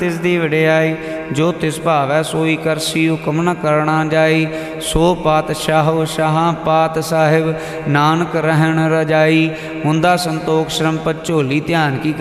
तिस दी वडियाई जो तिस भावै सोई करसी हुक्म न करना जाई। सो पातशाहो शाहां पात साहिब नानक रहन रजाई। हुंदा संतोख श्रम पर झोली ध्यान की